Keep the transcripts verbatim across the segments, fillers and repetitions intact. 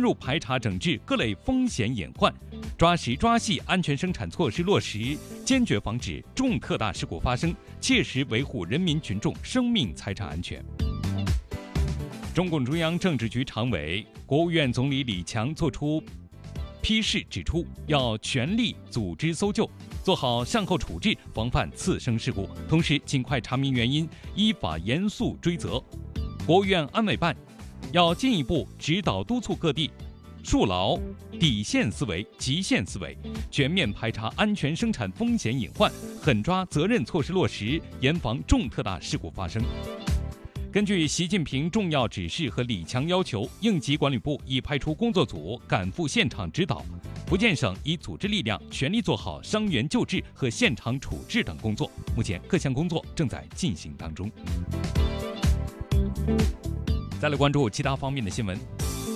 入排查整治各类风险隐患，抓实抓细安全生产措施落实，坚决防止重特大事故发生，切实维护人民群众生命财产安全。中共中央政治局常委、国务院总理李强作出批示，指出要全力组织搜救，做好善后处置，防范次生事故，同时尽快查明原因，依法严肃追责。国务院安委办要进一步指导督促各地树牢底线思维、极限思维，全面排查安全生产风险隐患，狠抓责任措施落实，严防重特大事故发生。根据习近平重要指示和李强要求，应急管理部已派出工作组赶赴现场指导，福建省已组织力量全力做好伤员救治和现场处置等工作，目前各项工作正在进行当中。再来关注其他方面的新闻。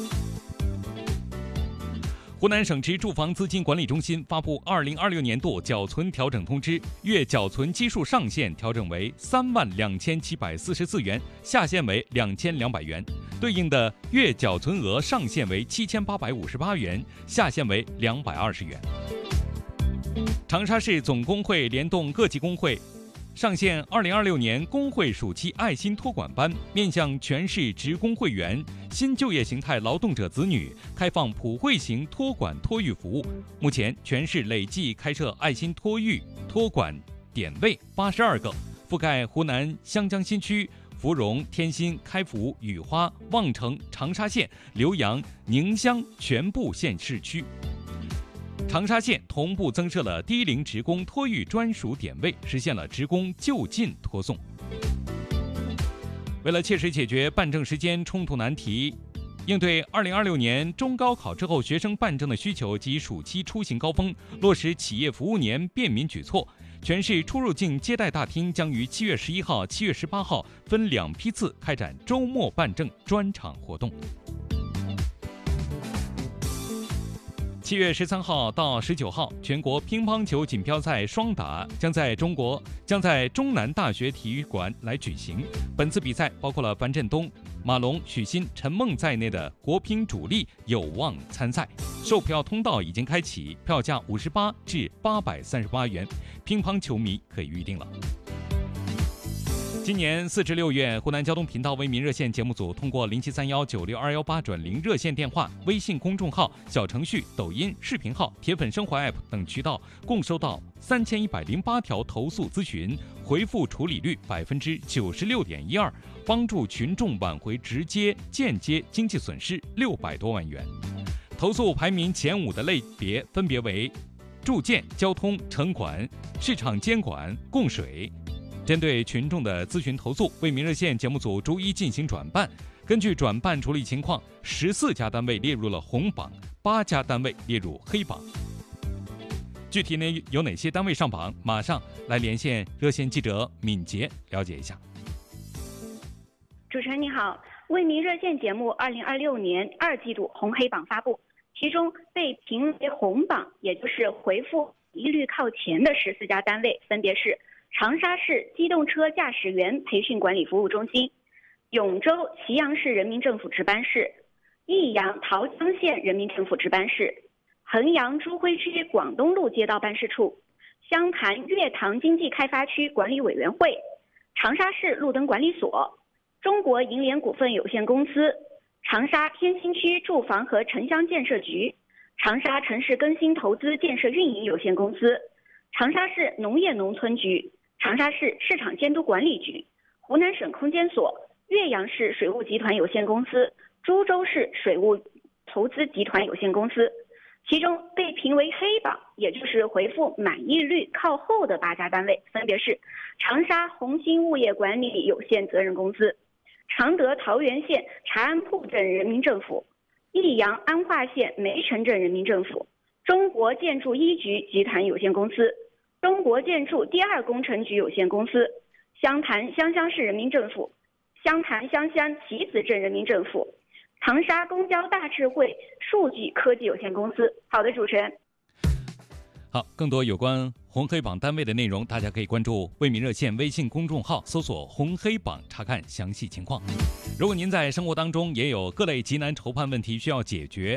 湖南省直住房资金管理中心发布二零二六年度缴存调整通知，月缴存基数上限调整为三万两千七百四十四元，下限为两千两百元，对应的月缴存额上限为七千八百五十八元，下限为两百二十元。长沙市总工会联动各级工会上线二零二六年工会暑期爱心托管班，面向全市职工会员、新就业形态劳动者子女，开放普惠型托管托育服务。目前，全市累计开设爱心托育托管点位八十二个，覆盖湖南湘江新区、芙蓉、天心、开福、雨花、望城、长沙县、浏阳、宁乡全部县市区。长沙县同步增设了低龄职工托育专属点位，实现了职工就近托送。为了切实解决办证时间冲突难题，应对二零二六年中高考之后学生办证的需求及暑期出行高峰，落实企业服务年便民举措，全市出入境接待大厅将于七月十一号、七月十八号分两批次开展周末办证专场活动。七月十三号到十九号，全国乒乓球锦标赛双打将在中国将在中南大学体育馆来举行。本次比赛包括了樊振东、马龙、许昕、陈梦在内的国乒主力有望参赛。售票通道已经开启，票价五十八至八百三十八元，乒乓球迷可以预定了。今年四至六月，湖南交通频道为民热线节目组通过零七三幺九六二幺八转零热线电话、微信公众号、小程序、抖音、视频号、铁粉生活 App 等渠道，共收到三千一百零八条投诉咨询，回复处理率百分之九十六点一二，帮助群众挽回直接、间接经济损失六百多万元。投诉排名前五的类别分别为住建、交通、城管、市场监管、供水。针对群众的咨询投诉，为民热线节目组逐一进行转办。根据转办处理情况，十四家单位列入了红榜，八家单位列入黑榜。具体呢有哪些单位上榜？马上来连线热线记者敏捷了解一下。 主持人你好，为民热线节目二零二六年二季度红黑榜发布，其中被评为红榜，也就是回复一律靠前的十四家单位，分别是长沙市机动车驾驶员培训管理服务中心、永州祁阳市人民政府值班室、益阳桃江县人民政府值班室、衡阳珠辉区广东路街道办事处、湘潭粤塘经济开发区管理委员会、长沙市路灯管理所、中国银联股份有限公司、长沙天心区住房和城乡建设局、长沙城市更新投资建设运营有限公司、长沙市农业农村局、长沙市市场监督管理局、湖南省空间所、岳阳市水务集团有限公司、株洲市水务投资集团有限公司。其中被评为黑榜，也就是回复满意率靠后的八家单位，分别是长沙红星物业管理有限责任公司、常德桃源县茶安铺镇人民政府、益阳安化县梅城镇人民政府、中国建筑一局集团有限公司、中国建筑第二工程局有限公司、湘潭湘乡市人民政府、湘潭湘乡棋子镇人民政府、长沙公交大智慧数据科技有限公司。好的，主持人。 好，更多有关红黑榜单位的内容，大家可以关注为民热线微信公众号，搜索红黑榜查看详细情况。如果您在生活当中也有各类急难愁盼问题需要解决，